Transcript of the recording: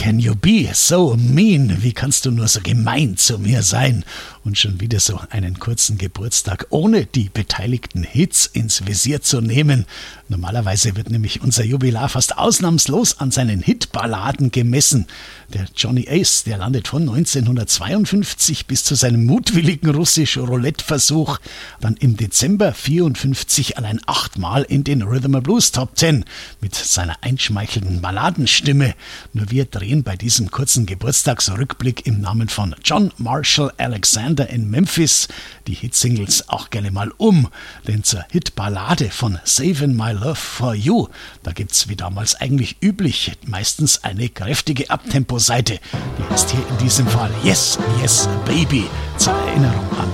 can you be so mean? Wie kannst du nur so gemein zu mir sein? Und schon wieder so einen kurzen Geburtstag, ohne die beteiligten Hits ins Visier zu nehmen. Normalerweise wird nämlich unser Jubilar fast ausnahmslos an seinen Hitballaden gemessen. Der Johnny Ace, der landet von 1952 bis zu seinem mutwilligen Russisch-Roulette-Versuch dann im Dezember 54 allein 8-mal in den Rhythm & Blues Top 10 mit seiner einschmeichelnden Balladenstimme. Nur wir drehen bei diesem kurzen Geburtstagsrückblick im Namen von John Marshall Alexander in Memphis die Hitsingles auch gerne mal um, denn zur Hitballade von Savin' My Love for You, da gibt's wie damals eigentlich üblich meistens eine kräftige Abtempo-Seite. Die heißt hier in diesem Fall Yes, Yes, Baby, zur Erinnerung an